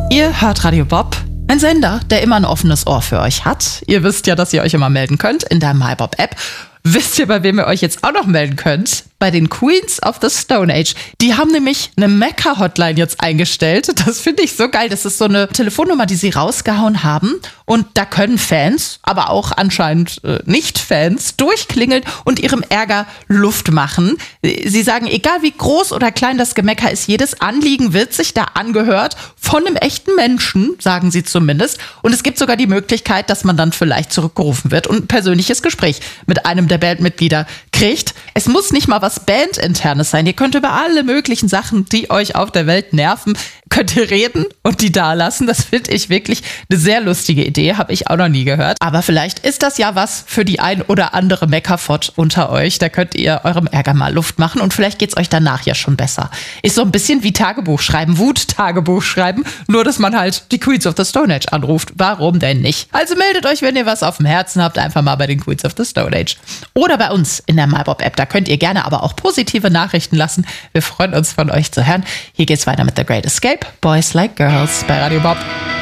Ihr hört Radio Bob, ein Sender, der immer ein offenes Ohr für euch hat. Ihr wisst ja, dass ihr euch immer melden könnt in der MyBob-App. Wisst ihr, bei wem ihr euch jetzt auch noch melden könnt? Bei den Queens of the Stone Age. Die haben nämlich eine Mecha-Hotline jetzt eingestellt. Das finde ich so geil. Das ist so eine Telefonnummer, die sie rausgehauen haben. Und da können Fans, aber auch anscheinend Nicht-Fans, durchklingeln und ihrem Ärger Luft machen. Sie sagen, egal wie groß oder klein das Gemecker ist, jedes Anliegen wird sich da angehört von einem echten Menschen, sagen sie zumindest. Und es gibt sogar die Möglichkeit, dass man dann vielleicht zurückgerufen wird und ein persönliches Gespräch mit einem der Bandmitglieder kriegt. Es muss nicht mal was Bandinternes sein. Ihr könnt über alle möglichen Sachen, die euch auf der Welt nerven, könnt ihr reden und die da lassen. Das finde ich wirklich eine sehr lustige Idee. Habe ich auch noch nie gehört. Aber vielleicht ist das ja was für die ein oder andere Meckerfott unter euch. Da könnt ihr eurem Ärger mal Luft machen und vielleicht geht's euch danach ja schon besser. Ist so ein bisschen wie Tagebuch schreiben, Wut-Tagebuch schreiben, nur dass man halt die Queens of the Stone Age anruft. Warum denn nicht? Also meldet euch, wenn ihr was auf dem Herzen habt, einfach mal bei den Queens of the Stone Age. Oder bei uns in der MyBob-App. Da könnt ihr gerne aber auch positive Nachrichten lassen. Wir freuen uns, von euch zu hören. Hier geht's weiter mit The Great Escape. Boys Like Girls bei Radio Bob.